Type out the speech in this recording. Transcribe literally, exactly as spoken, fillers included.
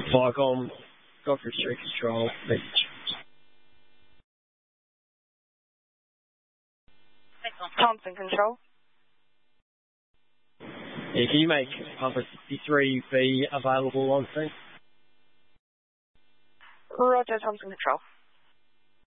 Viacom, Godfrey Street Control, Beach. Thompson Control. Yeah, can you make Puffer sixty-three be available on scene? Roger, Thompson Control.